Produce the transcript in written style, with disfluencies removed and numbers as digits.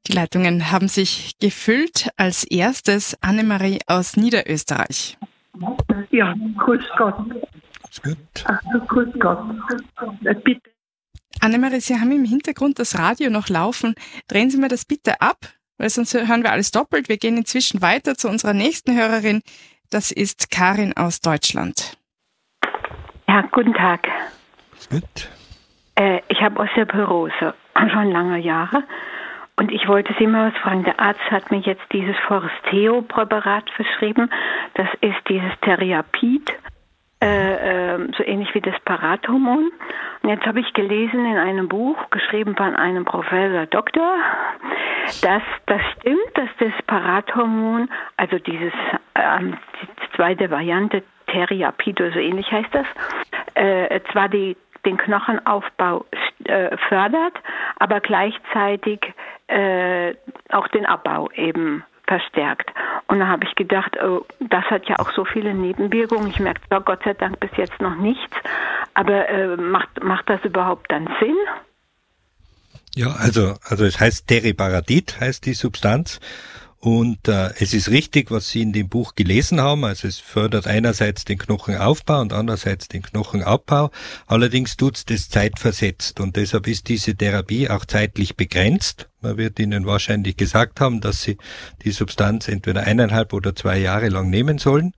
Die Leitungen haben sich gefüllt. Als erstes Annemarie aus Niederösterreich. Ja, grüß Gott. Ist gut. Grüß Gott. Bitte. Annemarie, Sie haben im Hintergrund das Radio noch laufen. Drehen Sie mir das bitte ab, weil sonst hören wir alles doppelt. Wir gehen inzwischen weiter zu unserer nächsten Hörerin. Das ist Karin aus Deutschland. Ja, guten Tag. Ist gut. Ich habe Osteoporose schon lange Jahre und ich wollte Sie mal was fragen. Der Arzt hat mir jetzt dieses Foresteo-Präparat verschrieben. Das ist dieses Teriapid, so ähnlich wie das Parathormon. Und jetzt habe ich gelesen in einem Buch, geschrieben von einem Professor Doktor, dass das stimmt, dass das Parathormon, also die zweite Variante Teriapid oder so ähnlich heißt das, zwar den Knochenaufbau fördert, aber gleichzeitig auch den Abbau eben verstärkt. Und da habe ich gedacht, oh, das hat ja auch so viele Nebenwirkungen. Ich merke zwar Gott sei Dank bis jetzt noch nichts, aber macht das überhaupt dann Sinn? Ja, also es heißt Teriparatid, heißt die Substanz. Und es ist richtig, was Sie in dem Buch gelesen haben. Also es fördert einerseits den Knochenaufbau und andererseits den Knochenabbau. Allerdings tut's das zeitversetzt und deshalb ist diese Therapie auch zeitlich begrenzt. Man wird Ihnen wahrscheinlich gesagt haben, dass Sie die Substanz entweder 1,5 oder 2 Jahre lang nehmen sollen.